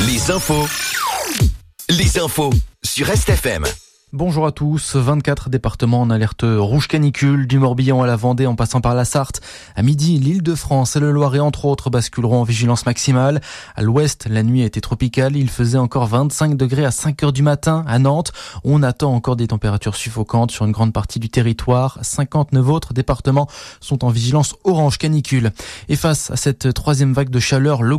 Les infos sur RestFM. Bonjour à tous, 24 départements en alerte rouge canicule, du Morbihan à la Vendée en passant par la Sarthe. À midi, l'Île-de-France et le Loiret entre autres basculeront en vigilance maximale. À l'ouest, la nuit a été tropicale, il faisait encore 25 degrés à 5 heures du matin à Nantes. On attend encore des températures suffocantes sur une grande partie du territoire. 59 autres départements sont en vigilance orange canicule. Et face à cette troisième vague de chaleur, le